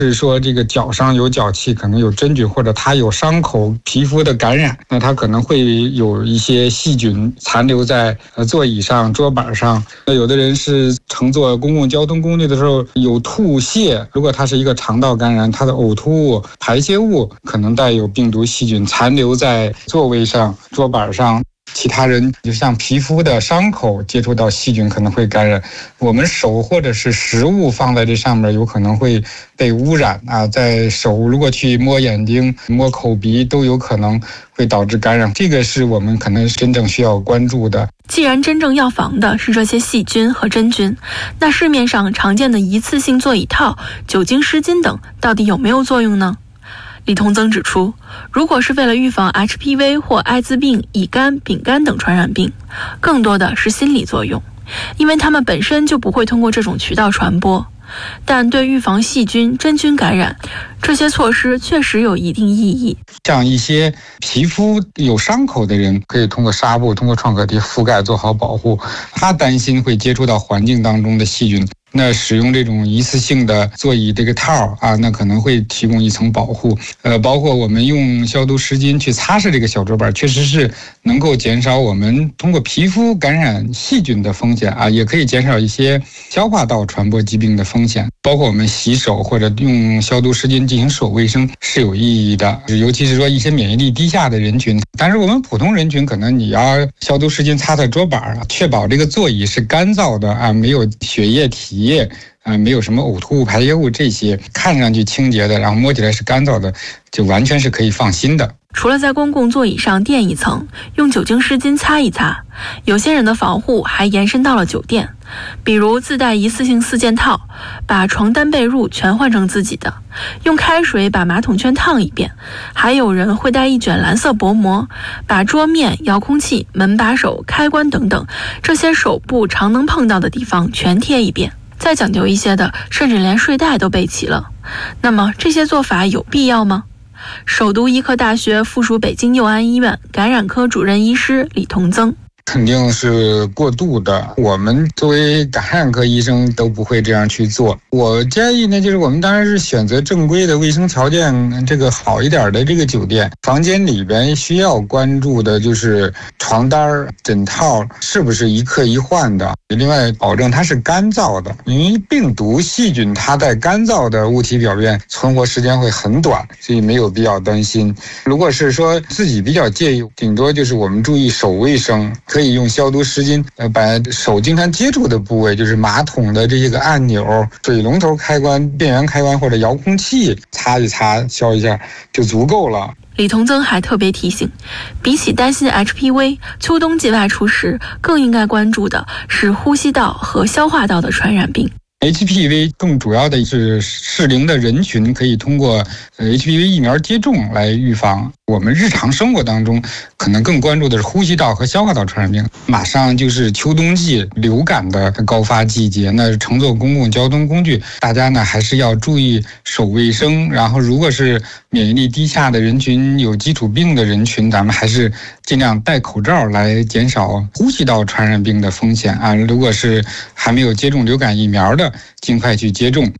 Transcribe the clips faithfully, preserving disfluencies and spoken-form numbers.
是说这个脚上有脚气，可能有真菌，或者他有伤口皮肤的感染，那他可能会有一些细菌残留在呃座椅上、桌板上。那有的人是乘坐公共交通工具的时候有吐泻，如果他是一个肠道感染，他的呕吐物、排泄物可能带有病毒细菌残留在座位上、桌板上。其他人就像皮肤的伤口接触到细菌可能会感染，我们手或者是食物放在这上面有可能会被污染啊，在手如果去摸眼睛、摸口鼻都有可能会导致感染，这个是我们可能真正需要关注的。 既然真正要防的是这些细菌和真菌，那市面上常见的一次性座椅套、酒精湿巾等到底有没有作用呢？李同增指出，如果是为了预防 H P V 或艾滋病、乙肝、丙肝等传染病，更多的是心理作用，因为它们本身就不会通过这种渠道传播。但对预防细菌、真菌感染，这些措施确实有一定意义。 像一些皮肤有伤口的人，可以通过纱布、通过创可贴覆盖做好保护。他担心会接触到环境当中的细菌，那使用这种一次性的座椅这个套啊，那可能会提供一层保护。呃，包括我们用消毒湿巾去擦拭这个小桌板，确实是能够减少我们通过皮肤感染细菌的风险啊，也可以减少一些消化道传播疾病的风险。包括我们洗手或者用消毒湿巾进行手卫生是有意义的，尤其是说一些免疫力低下的人群。但是我们普通人群可能你要消毒湿巾擦擦桌板啊，确保这个座椅是干燥的啊，没有血液体液啊，没有什么呕吐物、排泄物这些，看上去清洁的，然后摸起来是干燥的，就完全是可以放心的。 除了在公共座椅上垫一层，用酒精湿巾擦一擦，有些人的防护还延伸到了酒店，比如自带一次性四件套，把床单被褥全换成自己的，用开水把马桶圈烫一遍，还有人会带一卷蓝色薄膜，把桌面、遥控器、门把手、开关等等这些手部常能碰到的地方全贴一遍。再讲究一些的，甚至连睡袋都备齐了。那么这些做法有必要吗？首都医科大学附属北京佑安医院感染科主任医师李同增。 肯定是过度的，我们作为感染科医生都不会这样去做。我建议呢，就是我们当然是选择正规的卫生条件这个好一点的这个酒店，房间里边需要关注的就是床单、枕套是不是一刻一换的，另外保证它是干燥的，因为病毒细菌它在干燥的物体表面存活时间会很短，所以没有必要担心。如果是说自己比较介意，顶多就是我们注意手卫生，可以用消毒湿巾，呃，把手经常接触的部位，就是马桶的这些个按钮、水龙头开关、电源开关或者遥控器，擦一擦、消一下就足够了。 李同增还特别提醒，比起担心 H P V， 秋冬季外出时更应该关注的是呼吸道和消化道的传染病。 H P V 更主要的是适龄的人群可以通过 H P V 疫苗接种来预防。我们日常生活当中可能更关注的是呼吸道和消化道传染病。马上就是秋冬季流感的高发季节，那乘坐公共交通工具，大家呢还是要注意手卫生。然后如果是免疫力低下的人群、有基础病的人群，咱们还是尽量戴口罩来减少呼吸道传染病的风险啊。如果是还没有接种流感疫苗的，尽快去接种。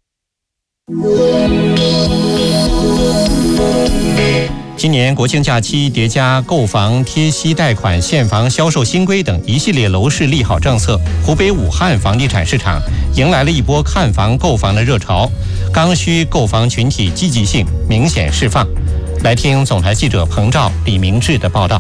今年国庆假期叠加购房贴息贷款现房销售新规等一系列楼市利好政策，湖北武汉房地产市场迎来了一波看房购房的热潮，刚需购房群体积极性明显释放。来听总台记者彭照、李明志的报道。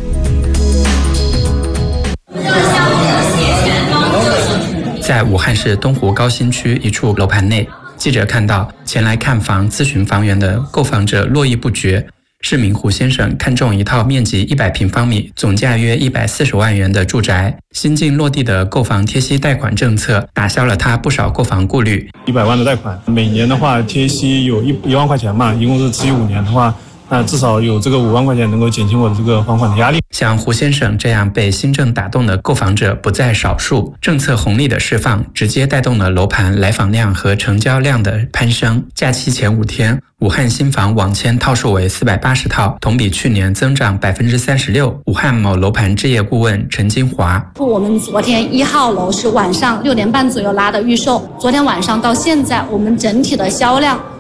在武汉市东湖高新区一处楼盘内，记者看到前来看房咨询房源的购房者络绎不绝。市民胡先生看中一套面积一百平方米、总价约一百四十万元的住宅，新近落地的购房贴息贷款政策打消了他不少购房顾虑。 一百万的贷款，每年的话贴息有一一万块钱嘛，一共是持续五年的话，那至少有这个五万块钱能够减轻我的这个还款的压力。 像胡先生这样被新政打动的购房者不在少数，政策红利的释放直接带动了楼盘来访量和成交量的攀升。假期前五天，武汉新房网签套数为四百八十套，同比去年增长百分之三十六。武汉某楼盘置业顾问陈金华： 我们昨天一号楼是晚上六点半左右拉的预售，昨天晚上到现在，我们整体的销量